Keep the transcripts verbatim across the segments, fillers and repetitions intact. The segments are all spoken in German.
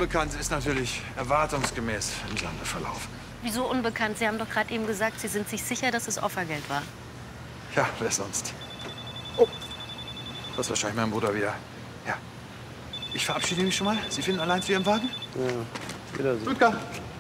Unbekannte ist natürlich erwartungsgemäß im Sande verlaufen. Wieso unbekannt? Sie haben doch gerade eben gesagt, Sie sind sich sicher, dass es Opfergeld war. Ja, wer sonst? Oh, das ist wahrscheinlich mein Bruder wieder. Ja. Ich verabschiede mich schon mal. Sie finden allein zu Ihrem Wagen? Ja, wiedersehen. Rückgang.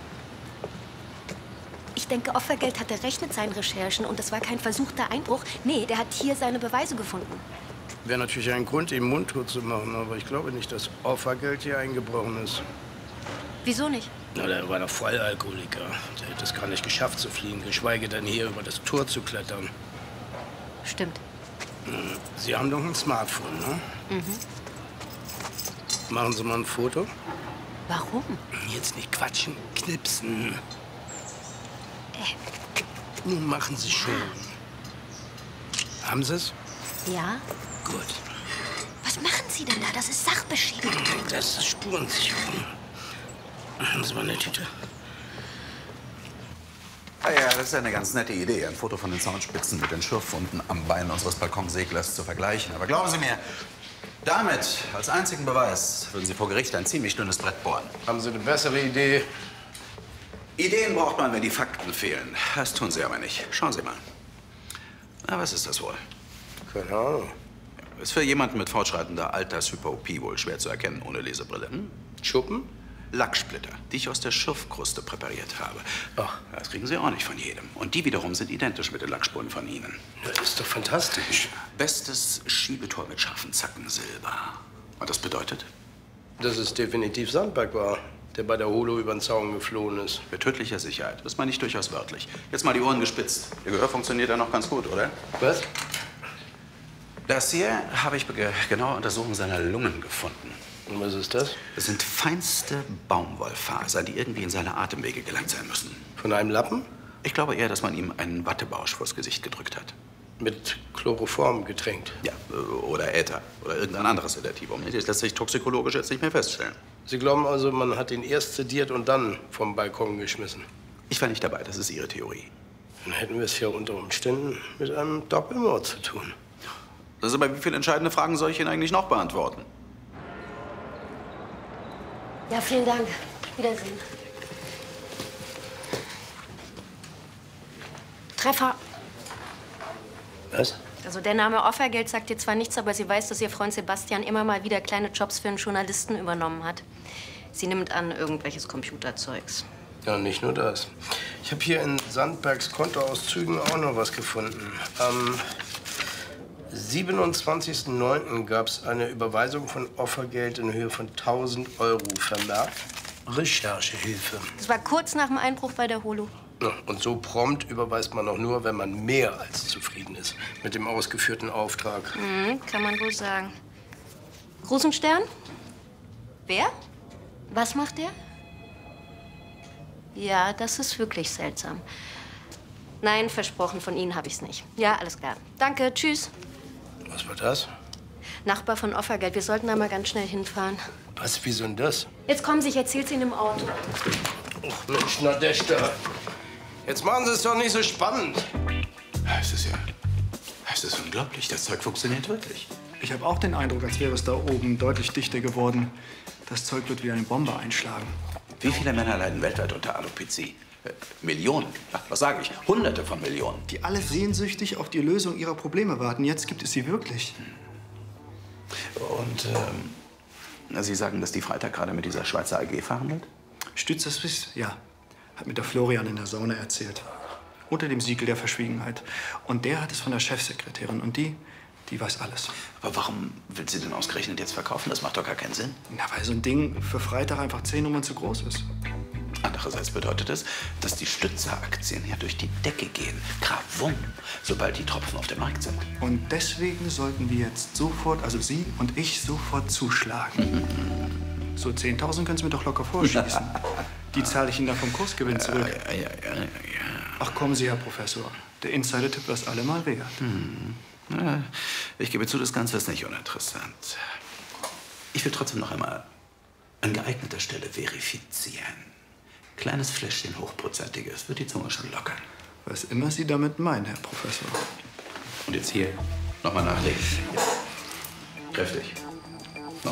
Ich denke, Opfergeld hatte recht mit seinen Recherchen und das war kein versuchter Einbruch. Nee, der hat hier seine Beweise gefunden. Wäre natürlich ein Grund, ihn mundtot zu machen, aber ich glaube nicht, dass Opfergeld hier eingebrochen ist. Wieso nicht? Na, der war doch Vollalkoholiker. Der hätte es gar nicht geschafft zu fliehen, geschweige denn hier über das Tor zu klettern. Stimmt. Sie haben doch ein Smartphone, ne? Mhm. Machen Sie mal ein Foto. Warum? Jetzt nicht quatschen, knipsen. Äh. Nun machen Sie schon. Haben Sie es? Ja? Gut. Was machen Sie denn da? Das ist Sachbeschädigung. Das ist Spurensicherung. Haben Sie mal eine Tüte? Ah ja, das ist eine ganz nette Idee, ein Foto von den Zaunspitzen mit den Schürfwunden am Bein unseres Balkonseglers zu vergleichen. Aber glauben Sie mir, damit als einzigen Beweis würden Sie vor Gericht ein ziemlich dünnes Brett bohren. Haben Sie eine bessere Idee? Ideen braucht man, wenn die Fakten fehlen. Das tun Sie aber nicht. Schauen Sie mal. Na, was ist das wohl? Keine Ahnung. Ist für jemanden mit fortschreitender Altershyperopie wohl schwer zu erkennen ohne Lesebrille. Hm? Schuppen? Lacksplitter, die ich aus der Schürfkruste präpariert habe. Ach. Das kriegen Sie auch nicht von jedem. Und die wiederum sind identisch mit den Lackspuren von Ihnen. Das ist doch fantastisch. Bestes Schiebetor mit scharfen Zacken Silber. Und das bedeutet? Dass es definitiv Sandberg war, der bei der Holo über den Zaun geflohen ist. Mit tödlicher Sicherheit. Das meine ich durchaus wörtlich. Jetzt mal die Ohren gespitzt. Ihr Gehör funktioniert ja noch ganz gut, oder? Was? Das hier habe ich bei genauer Untersuchung seiner Lungen gefunden. Und was ist das? Das sind feinste Baumwollfasern, die irgendwie in seine Atemwege gelangt sein müssen. Von einem Lappen? Ich glaube eher, dass man ihm einen Wattebausch vors Gesicht gedrückt hat. Mit Chloroform getränkt. Ja, oder Äther. Oder irgendein anderes Sedativum. Das lässt sich toxikologisch jetzt nicht mehr feststellen. Sie glauben also, man hat ihn erst sediert und dann vom Balkon geschmissen? Ich war nicht dabei, das ist Ihre Theorie. Dann hätten wir es hier unter Umständen mit einem Doppelmord zu tun. Das ist aber, wie viele entscheidende Fragen soll ich Ihnen eigentlich noch beantworten? Ja, vielen Dank. Wiedersehen. Treffer. Was? Also der Name Opfergeld sagt dir zwar nichts, aber sie weiß, dass ihr Freund Sebastian immer mal wieder kleine Jobs für einen Journalisten übernommen hat. Sie nimmt an irgendwelches Computerzeugs. Ja, nicht nur das. Ich habe hier in Sandbergs Kontoauszügen auch noch was gefunden. Am siebenundzwanzigsten neunten gab es eine Überweisung von Opfergeld in Höhe von tausend Euro vermerkt. Recherchehilfe. Das war kurz nach dem Einbruch bei der Holo. Ja, und so prompt überweist man auch nur, wenn man mehr als zufrieden ist mit dem ausgeführten Auftrag. Mhm, kann man wohl sagen. Rosenstern? Wer? Was macht der? Ja, das ist wirklich seltsam. Nein, versprochen, von Ihnen habe ich es nicht. Ja, alles klar. Danke, tschüss. Was war das? Nachbar von Opfergeld, wir sollten da mal ganz schnell hinfahren. Was, wieso denn das? Jetzt kommen Sie, ich erzähl's Ihnen im Auto. Ach Mensch, Nadeshda. Jetzt machen Sie es doch nicht so spannend. Es ist ja... Es ist unglaublich, das Zeug funktioniert wirklich. Ich habe auch den Eindruck, als wäre es da oben deutlich dichter geworden. Das Zeug wird wie eine Bombe einschlagen. Wie viele Männer leiden weltweit unter Alopecia? Äh, Millionen. Ach, was sage ich? Hunderte von Millionen. Die alle sehnsüchtig auf die Lösung ihrer Probleme warten. Jetzt gibt es sie wirklich. Und ähm, Sie sagen, dass die Freitag gerade mit dieser Schweizer A G verhandelt? Stützer Swiss, ja. Hat mit der Florian in der Sauna erzählt. Unter dem Siegel der Verschwiegenheit. Und der hat es von der Chefsekretärin. Und die, die weiß alles. Aber warum will sie denn ausgerechnet jetzt verkaufen? Das macht doch gar keinen Sinn. Na, weil so ein Ding für Freitag einfach zehn Nummern zu groß ist. Andererseits bedeutet es, dass die Stützer-Aktien ja durch die Decke gehen. Krawum, sobald die Tropfen auf dem Markt sind. Und deswegen sollten wir jetzt sofort, also Sie und ich, sofort zuschlagen. Mhm. So zehntausend können Sie mir doch locker vorschießen. Die zahle ich Ihnen dann vom Kursgewinn zurück. Ja, ja, ja, ja, ja. Ach, kommen Sie, Herr Professor. Der Insider-Tipp war es allemal wert. Hm. Ja, ich gebe zu, das Ganze ist nicht uninteressant. Ich will trotzdem noch einmal an geeigneter Stelle verifizieren. Kleines Fläschchen Hochprozentiges wird die Zunge schon lockern. Was immer Sie damit meinen, Herr Professor. Und jetzt hier nochmal nachlegen. Ja. Kräftig.